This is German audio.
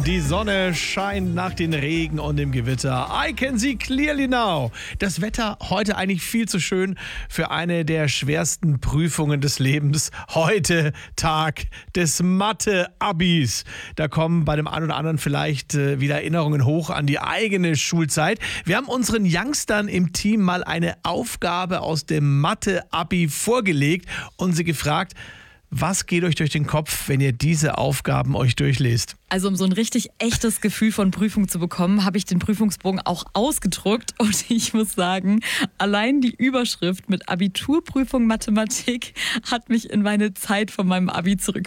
Morgen. Die Sonne scheint nach dem Regen und dem Gewitter. I can see clearly now. Das Wetter heute eigentlich viel zu schön für eine der schwersten Prüfungen des Lebens. Heute Tag des Mathe-Abis. Da kommen bei dem einen oder anderen vielleicht wieder Erinnerungen hoch an die eigene Schulzeit. Wir haben unseren Youngstern im Team mal eine Aufgabe aus dem Mathe-Abi vorgelegt und sie gefragt, was geht euch durch den Kopf, wenn ihr diese Aufgaben euch durchlest? Also um so ein richtig echtes Gefühl von Prüfung zu bekommen, habe ich den Prüfungsbogen auch ausgedruckt. Und ich muss sagen, allein die Überschrift mit Abiturprüfung Mathematik hat mich in meine Zeit von meinem Abi zurückversetzt.